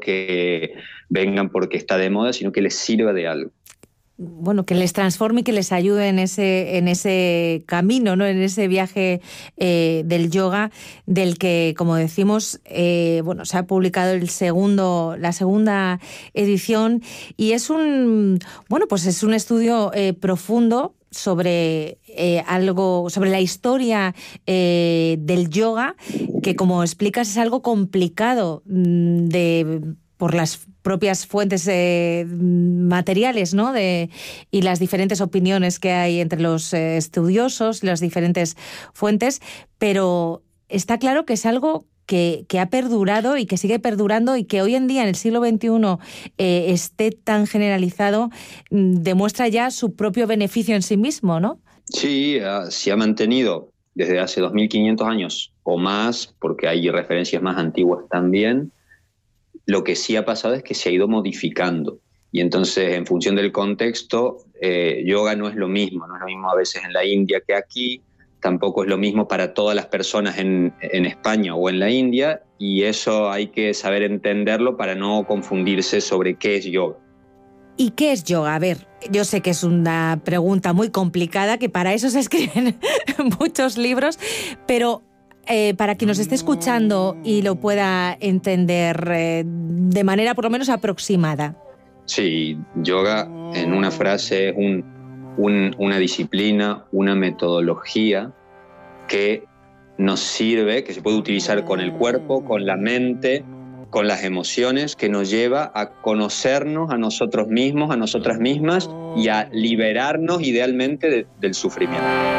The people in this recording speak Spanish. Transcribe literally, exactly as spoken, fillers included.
que vengan porque está de moda, sino que les sirva de algo. Bueno, que les transforme y que les ayude en ese, en ese camino, ¿no? En ese viaje eh, del yoga, del que, como decimos, eh, bueno, se ha publicado el segundo, la segunda edición, y es un, bueno, pues es un estudio eh, profundo sobre eh, algo, sobre la historia eh, del yoga, que, como explicas, es algo complicado de por las propias fuentes eh, materiales, ¿no? De, y las diferentes opiniones que hay entre los eh, estudiosos, las diferentes fuentes, pero está claro que es algo que, que ha perdurado y que sigue perdurando, y que hoy en día, en el siglo veintiuno, eh, esté tan generalizado, demuestra ya su propio beneficio en sí mismo, ¿no? Sí, uh, se ha mantenido desde hace dos mil quinientos años o más, porque hay referencias más antiguas también. Lo que sí ha pasado es que se ha ido modificando, y entonces, en función del contexto, eh, yoga no es lo mismo, no es lo mismo a veces en la India que aquí, tampoco es lo mismo para todas las personas en, en España o en la India, y eso hay que saber entenderlo para no confundirse sobre qué es yoga. ¿Y qué es yoga? A ver, yo sé que es una pregunta muy complicada, que para eso se escriben muchos libros, pero Eh, para quien nos esté escuchando y lo pueda entender eh, de manera por lo menos aproximada. Sí, yoga en una frase es un, un, una disciplina, una metodología que nos sirve, que se puede utilizar con el cuerpo, con la mente, con las emociones, que nos lleva a conocernos a nosotros mismos, a nosotras mismas, y a liberarnos idealmente de, del sufrimiento.